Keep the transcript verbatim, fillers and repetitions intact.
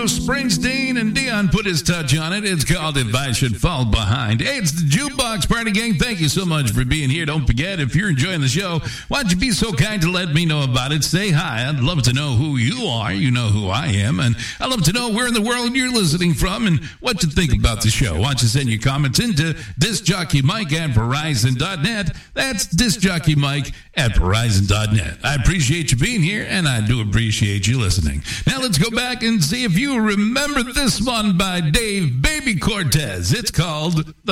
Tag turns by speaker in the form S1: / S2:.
S1: Bruce Springsteen, and Dion put his touch on it. It's called If I Should Fall Behind. Hey, it's the Jukebox Party Gang. Thank you so much for being here. Don't forget, if you're enjoying the show, why don't you be so kind to let me know about it? Say hi. I'd love to know who you are. You know who I am. And I'd love to know where in the world you're listening from and what you think about the show. Why don't you send your comments into discjockeymike at verizon dot net. That's discjockeymike at verizon dot net. I appreciate you being here, and I do appreciate you listening. Now let's go back and see if you remember this one by Dave Baby Cortez. It's called The